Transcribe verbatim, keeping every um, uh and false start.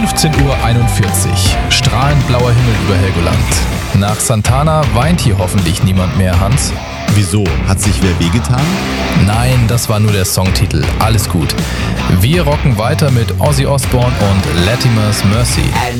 fünfzehn Uhr einundvierzig. Strahlend blauer Himmel über Helgoland. Nach Santana weint hier hoffentlich niemand mehr, Hans. Wieso? Hat sich wer wehgetan? Nein, das war nur der Songtitel. Alles gut. Wir rocken weiter mit Ozzy Osbourne und Latimer's Mercy.